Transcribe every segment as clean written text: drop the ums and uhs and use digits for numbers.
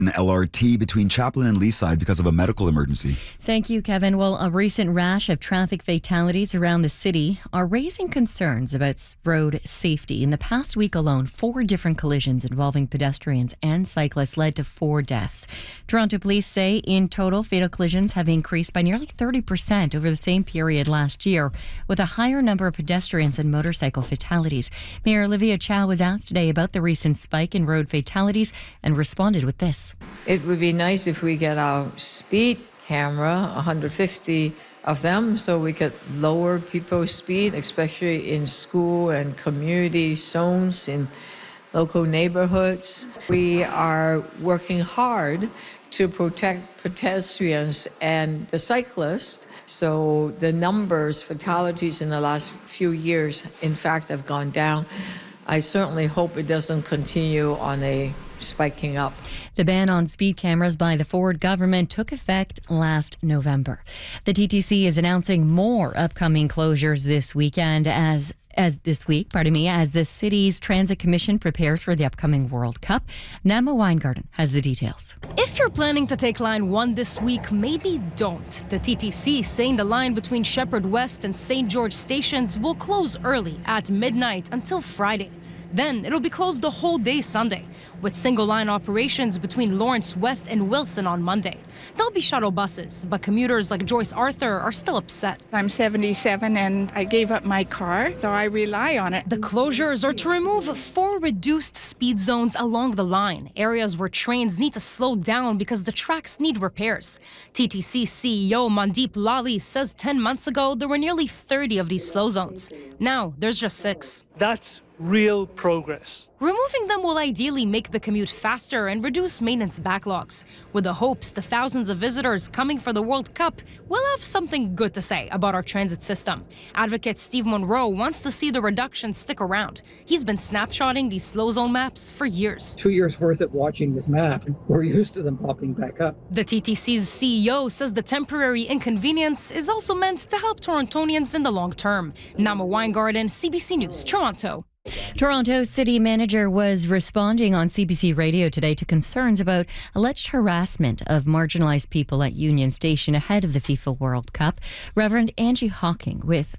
An LRT between Chaplin and Leaside because of a medical emergency. Thank you, Kevin. Well, a recent rash of traffic fatalities around the city are raising concerns about road safety. In the past week alone, 4 different collisions involving pedestrians and cyclists led to 4 deaths. Toronto police say in total, fatal collisions have increased by nearly 30% over the same period last year, with a higher number of pedestrians and motorcycle fatalities. Mayor Olivia Chow was asked today about the recent spike in road fatalities and responded with this. It would be nice if we get our speed camera, 150 of them, so we could lower people's speed, especially in school and community zones, in local neighborhoods. We are working hard to protect pedestrians and the cyclists. So the numbers, fatalities in the last few years, in fact, have gone down. I certainly hope it doesn't continue on a spiking up. The ban on speed cameras by the Ford government took effect last November. The TTC is announcing more upcoming closures this weekend as the city's transit commission prepares for the upcoming World Cup. Nama Weingarten has the details. If you're planning to take Line 1 this week, maybe don't. The TTC saying the line between Shepherd West and St. George stations will close early at midnight until Friday. Then it'll be closed the whole day Sunday, with single-line operations between Lawrence West and Wilson on Monday. There'll be shuttle buses, but commuters like Joyce Arthur are still upset. I'm 77 and I gave up my car, so I rely on it. The closures are to remove 4 reduced speed zones along the line, areas where trains need to slow down because the tracks need repairs. TTC CEO Mandeep Lally says 10 months ago there were nearly 30 of these slow zones. Now there's just 6. That's real progress. Removing them will ideally make the commute faster and reduce maintenance backlogs, with the hopes the thousands of visitors coming for the World Cup will have something good to say about our transit system. Advocate Steve Monroe wants to see the reduction stick around. He's been snapshotting these slow zone maps for years. 2 years worth of watching this map, we're used to them popping back up. The TTC's CEO says the temporary inconvenience is also meant to help Torontonians in the long term. Nama Weingarten, CBC News, Toronto. Toronto City Manager was responding on CBC Radio today to concerns about alleged harassment of marginalized people at Union Station ahead of the FIFA World Cup. Reverend Angie Hoking with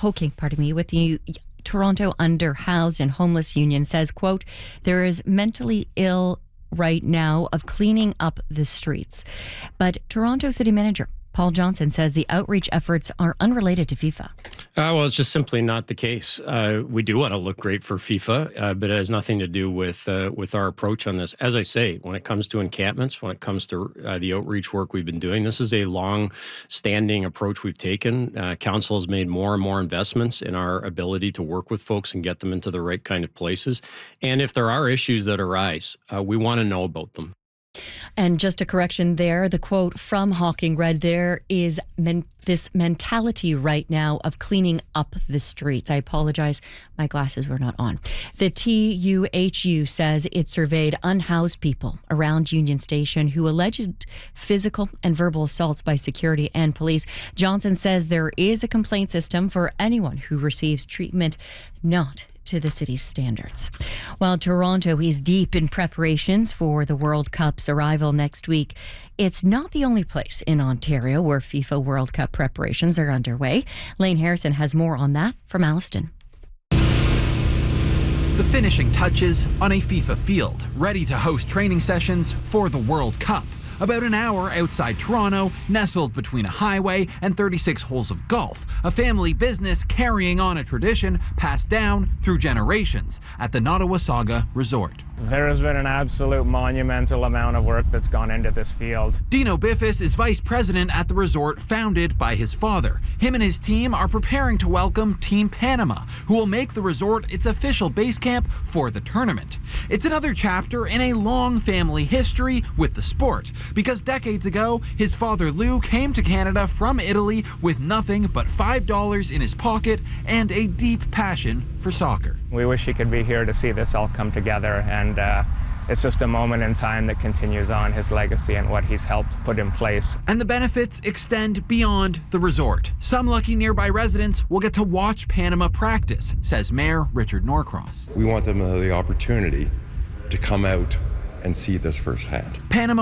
the Toronto Underhoused and Homeless Union says, quote, "There is mentally ill right now of cleaning up the streets." But Toronto City Manager Paul Johnson says the outreach efforts are unrelated to FIFA. Well, it's just simply not the case. We do want to look great for FIFA, but it has nothing to do with our approach on this. As I say, when it comes to encampments, when it comes to the outreach work we've been doing, this is a long-standing approach we've taken. Council has made more and more investments in our ability to work with folks and get them into the right kind of places. And if there are issues that arise, we want to know about them. And just a correction there, the quote from Hawking read, "There is this mentality right now of cleaning up the streets." I apologize, my glasses were not on. The TUHU says it surveyed unhoused people around Union Station who alleged physical and verbal assaults by security and police. Johnson says there is a complaint system for anyone who receives treatment not to the city's standards. While Toronto is deep in preparations for the World Cup's arrival next week, it's not the only place in Ontario where FIFA World Cup preparations are underway. Lane Harrison has more on that from Alliston. The finishing touches on a FIFA field, ready to host training sessions for the World Cup. About an hour outside Toronto, nestled between a highway and 36 holes of golf, a family business carrying on a tradition passed down through generations at the Nottawasaga Resort. There has been an absolute monumental amount of work that's gone into this field. Dino Biffis is vice president at the resort founded by his father. Him and his team are preparing to welcome Team Panama, who will make the resort its official base camp for the tournament. It's another chapter in a long family history with the sport, because decades ago, his father Lou came to Canada from Italy with nothing but $5 in his pocket and a deep passion for soccer. We wish he could be here to see this all come together, and it's just a moment in time that continues on his legacy and what he's helped put in place. And the benefits extend beyond the resort. Some lucky nearby residents will get to watch Panama practice, says Mayor Richard Norcross. We want them the opportunity to come out and see this firsthand. Panama